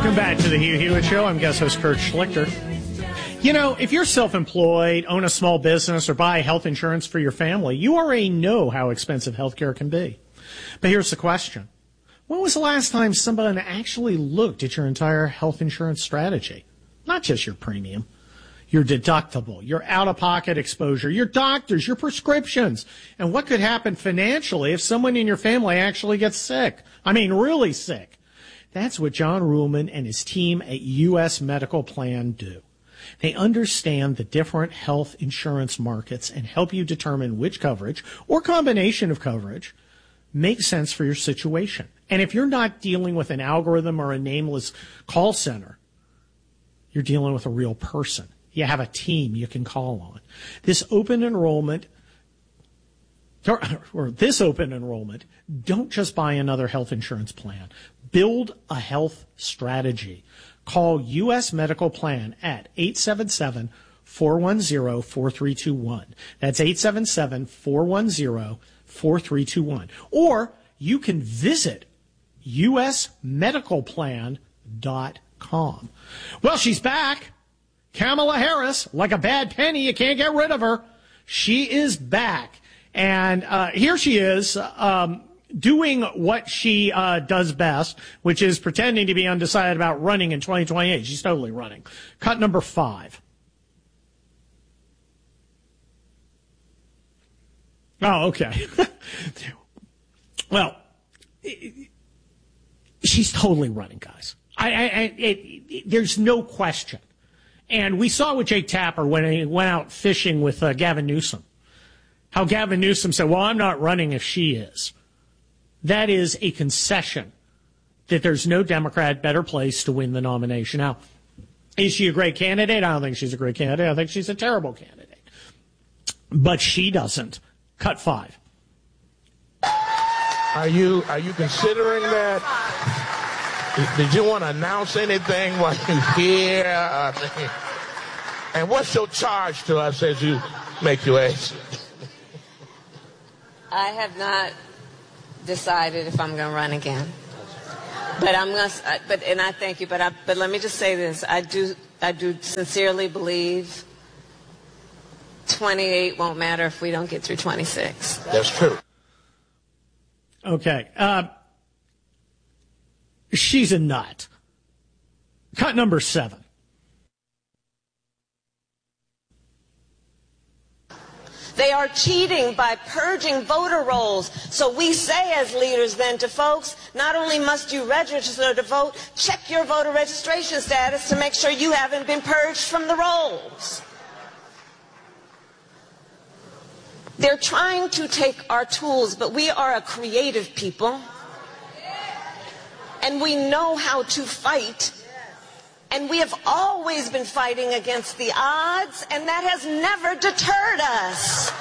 Welcome back to the Hugh Hewitt Show. I'm guest host Kurt Schlichter. You know, if you're self-employed, own a small business, or buy health insurance for your family, you already know how expensive healthcare can be. But here's the question. When was the last time somebody actually looked at your entire health insurance strategy? Not just your premium, your deductible, your out-of-pocket exposure, your doctors, your prescriptions, and what could happen financially if someone in your family actually gets sick. I mean, really sick. That's what John Ruhlman and his team at U.S. Medical Plan do. They understand the different health insurance markets and help you determine which coverage or combination of coverage makes sense for your situation. And if you're not dealing with an algorithm or a nameless call center, you're dealing with a real person. You have a team you can call on. This open enrollment, don't just buy another health insurance plan. Build a health strategy. Call U.S. Medical Plan at 877-410-4321. That's 877-410-4321. Or you can visit usmedicalplan.com. Well, she's back. Kamala Harris, like a bad penny, you can't get rid of her. She is back. And here she is, doing what she does best, which is pretending to be undecided about running in 2028. She's totally running. Cut number 5. Oh, okay. Well, she's totally running, guys. There's no question. And we saw with Jake Tapper when he went out fishing with Gavin Newsom, how Gavin Newsom said, well, I'm not running if she is. That is a concession that there's no Democrat better place to win the nomination. Now, is she a great candidate? I don't think she's a great candidate. I think she's a terrible candidate. But she doesn't. Cut 5. Are you considering that? Did you want to announce anything while you're here? And what's your charge to us as you make your exit? I have not decided if I'm going to run again, but I'm going to. And I thank you. But let me just say this: I do sincerely believe 28 won't matter if we don't get through 26. That's true. Okay, she's a nut. Cut number 7. They are cheating by purging voter rolls. So we say as leaders then to folks, not only must you register to vote, check your voter registration status to make sure you haven't been purged from the rolls. They're trying to take our tools, but we are a creative people. And we know how to fight. And we have always been fighting against the odds, and that has never deterred us.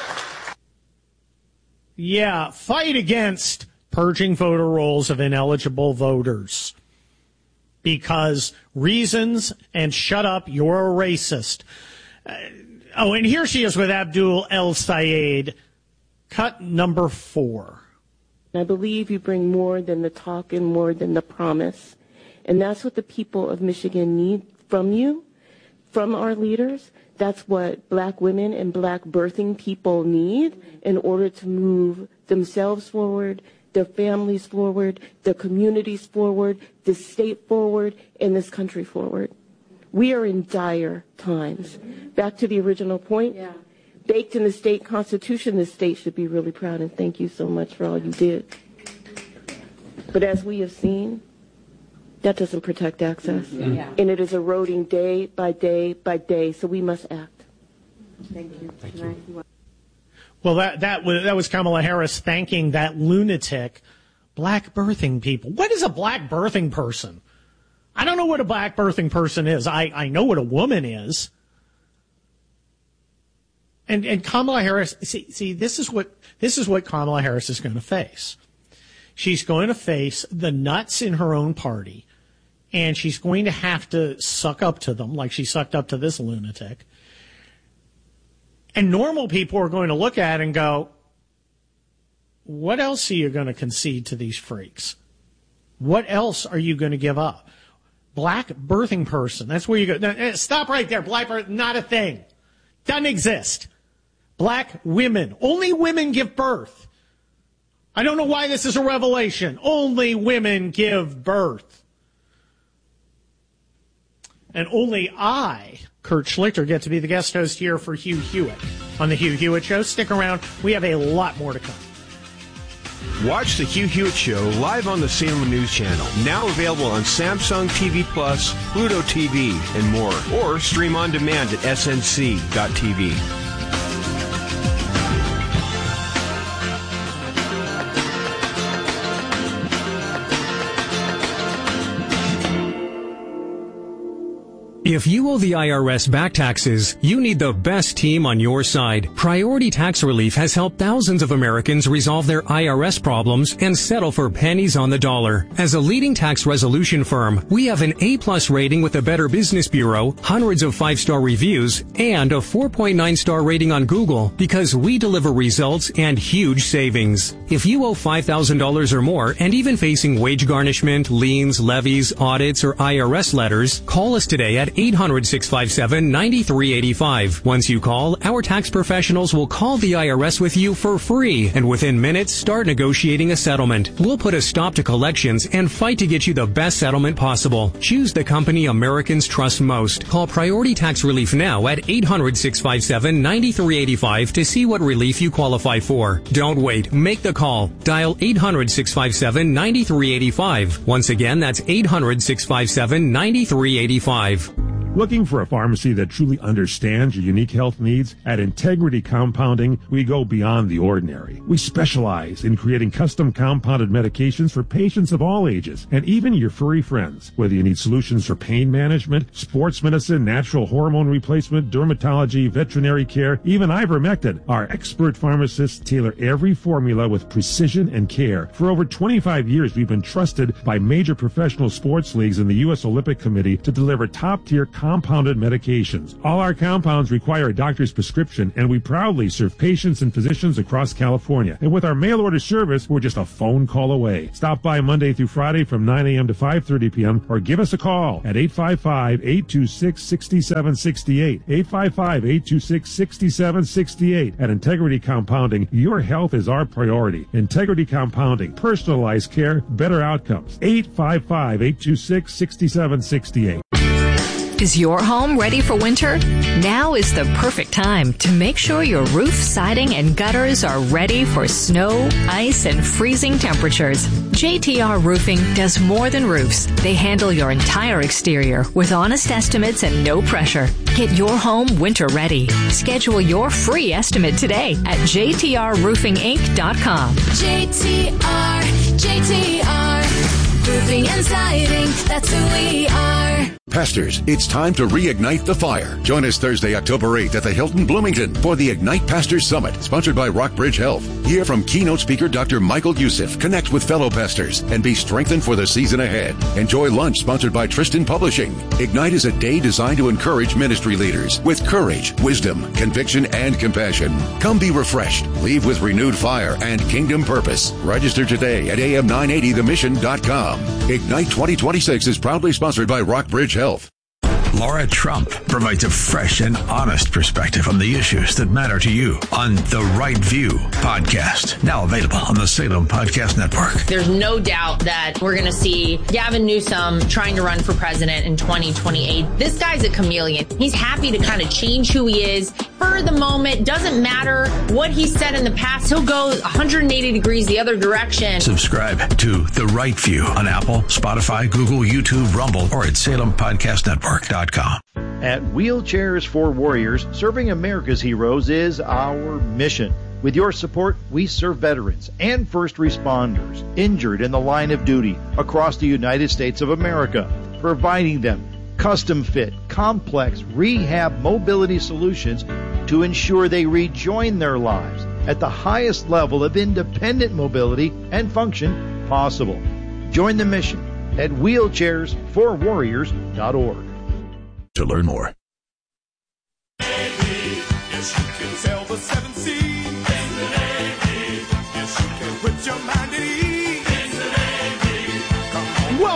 Yeah, fight against purging voter rolls of ineligible voters. Because reasons and shut up, you're a racist. And here she is with Abdul El Sayed. Cut number 4. I believe you bring more than the talk and more than the promise. And that's what the people of Michigan need from you, from our leaders. That's what black women and black birthing people need in order to move themselves forward, their families forward, their communities forward, this state forward, and this country forward. We are in dire times. Back to the original point. Yeah. Baked in the state constitution, the state should be really proud, and thank you so much for all you did. But as we have seen, that doesn't protect access. Yeah. And it is eroding day by day by day, so we must act. Thank you. Thank you. Well, that was Kamala Harris thanking that lunatic black birthing people. What is a black birthing person? I don't know what a black birthing person is. I know what a woman is. And Kamala Harris, see, this is what Kamala Harris is going to face. She's going to face the nuts in her own party, and she's going to have to suck up to them like she sucked up to this lunatic. And normal people are going to look at it and go, what else are you going to concede to these freaks? What else are you going to give up? Black birthing person. That's where you go. No, stop right there. Black birth, not a thing. Doesn't exist. Black women. Only women give birth. I don't know why this is a revelation. Only women give birth. And only I, Kurt Schlichter, get to be the guest host here for Hugh Hewitt on The Hugh Hewitt Show. Stick around. We have a lot more to come. Watch The Hugh Hewitt Show live on the Salem News Channel. Now available on Samsung TV Plus, Pluto TV, and more. Or stream on demand at snc.tv. If you owe the IRS back taxes, you need the best team on your side. Priority Tax Relief has helped thousands of Americans resolve their IRS problems and settle for pennies on the dollar. As a leading tax resolution firm, we have an A+ rating with the Better Business Bureau, hundreds of 5-star reviews, and a 4.9-star rating on Google because we deliver results and huge savings. If you owe $5,000 or more and even facing wage garnishment, liens, levies, audits, or IRS letters, call us today at 800-657-9385. Once you call, our tax professionals will call the IRS with you for free, and within minutes, start negotiating a settlement. We'll put a stop to collections and fight to get you the best settlement possible. Choose the company Americans trust most. Call Priority Tax Relief now at 800-657-9385 to see what relief you qualify for. Don't wait. Make the call. Dial 800-657-9385. Once again, that's 800-657-9385. Looking for a pharmacy that truly understands your unique health needs? At Integrity Compounding, we go beyond the ordinary. We specialize in creating custom compounded medications for patients of all ages, and even your furry friends. Whether you need solutions for pain management, sports medicine, natural hormone replacement, dermatology, veterinary care, even ivermectin, our expert pharmacists tailor every formula with precision and care. For over 25 years, we've been trusted by major professional sports leagues and the U.S. Olympic Committee to deliver top-tier compounded medications. All our compounds require a doctor's prescription, and we proudly serve patients and physicians across California. And with our mail order service, we're just a phone call away. Stop by Monday through Friday from 9 a.m. to 5:30 p.m. or give us a call at 855-826-6768. 855-826-6768. At Integrity Compounding, your health is our priority. Integrity Compounding, personalized care, better outcomes. 855-826-6768. Is your home ready for winter? Now is the perfect time to make sure your roof, siding, and gutters are ready for snow, ice, and freezing temperatures. JTR Roofing does more than roofs. They handle your entire exterior with honest estimates and no pressure. Get your home winter ready. Schedule your free estimate today at jtrroofinginc.com. JTR, Roofing and Siding, that's who we are. Pastors, it's time to reignite the fire. Join us Thursday, October 8th at the Hilton Bloomington for the Ignite Pastors Summit, sponsored by Rockbridge Health. Hear from keynote speaker Dr. Michael Youssef, connect with fellow pastors, and be strengthened for the season ahead. Enjoy lunch sponsored by Tristan Publishing. Ignite is a day designed to encourage ministry leaders with courage, wisdom, conviction, and compassion. Come be refreshed, leave with renewed fire and kingdom purpose. Register today at am980themission.com. Ignite 2026 is proudly sponsored by Rockbridge Health. Laura Trump provides a fresh and honest perspective on the issues that matter to you on The Right View podcast. Now available on the Salem Podcast Network. There's no doubt that we're going to see Gavin Newsom trying to run for president in 2028. This guy's a chameleon. He's happy to kind of change who he is for the moment. Doesn't matter what he said in the past. He'll go 180 degrees the other direction. Subscribe to The Right View on Apple, Spotify, Google, YouTube, Rumble, or at SalemPodcastNetwork.com. At Wheelchairs for Warriors, serving America's heroes is our mission. With your support, we serve veterans and first responders injured in the line of duty across the United States of America, providing them custom-fit, complex rehab mobility solutions to ensure they rejoin their lives at the highest level of independent mobility and function possible. Join the mission at wheelchairsforwarriors.org. To learn more.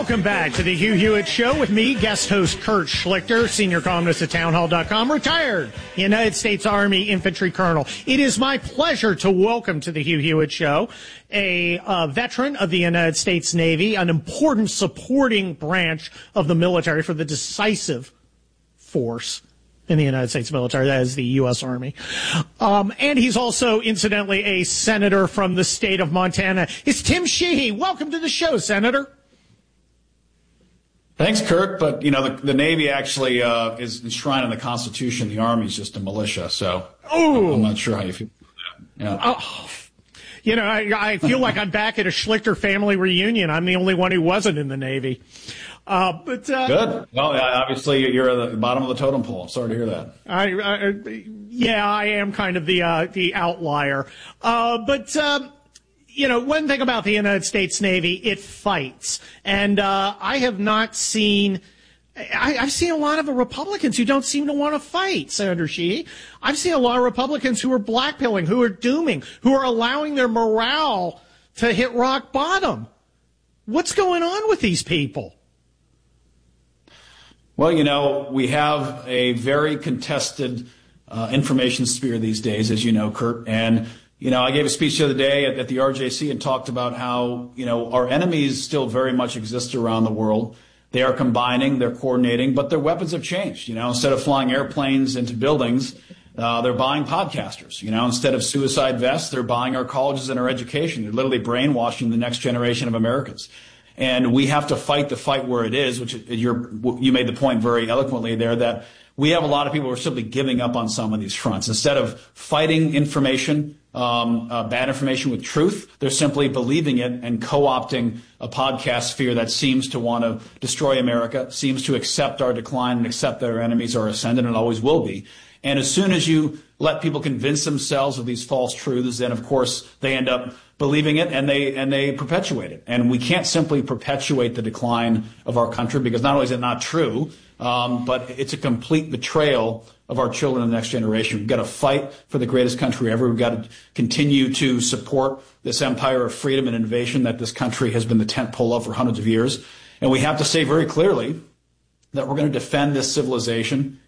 Welcome back to the Hugh Hewitt Show with me, guest host Kurt Schlichter, senior columnist at townhall.com, retired United States Army infantry colonel. It is my pleasure to welcome to the Hugh Hewitt Show a veteran of the United States Navy, an important supporting branch of the military for the decisive force in the United States military, that is the U.S. Army. And he's also, incidentally, a senator from the state of Montana. It's Tim Sheehy. Welcome to the show, Senator. Thanks, Kurt. But, you know, the Navy actually is enshrined in the Constitution. The Army is just a militia. So I'm not sure how you feel about that. Yeah. You know, I feel like I'm back at a Schlichter family reunion. I'm the only one who wasn't in the Navy. Good. Well, obviously you're at the bottom of the totem pole. Sorry to hear that. I am kind of the outlier. You know, one thing about the United States Navy, it fights. And I have not seen I've seen a lot of Republicans who don't seem to want to fight, Senator Sheehy. I've seen a lot of Republicans who are blackpilling, who are dooming, who are allowing their morale to hit rock bottom. What's going on with these people? Well, you know, we have a very contested information sphere these days, as you know, Kurt. And, you know, I gave a speech the other day at the RJC and talked about how, you know, our enemies still very much exist around the world. They are combining, they're coordinating, but their weapons have changed. You know, instead of flying airplanes into buildings, they're buying podcasters. You know, instead of suicide vests, they're buying our colleges and our education. They're literally brainwashing the next generation of Americans. And we have to fight the fight where it is, which you made the point very eloquently there, that we have a lot of people who are simply giving up on some of these fronts. Instead of fighting information, bad information with truth, they're simply believing it and co-opting a podcast sphere that seems to want to destroy America, seems to accept our decline and accept that our enemies are ascendant and always will be. And as soon as you let people convince themselves of these false truths, then of course they end up believing it and they perpetuate it. And we can't simply perpetuate the decline of our country, because not only is it not true, but it's a complete betrayal of our children and the next generation. We've got to fight for the greatest country ever. We've got to continue to support this empire of freedom and innovation that this country has been the tent pole of for hundreds of years. And we have to say very clearly that we're going to defend this civilization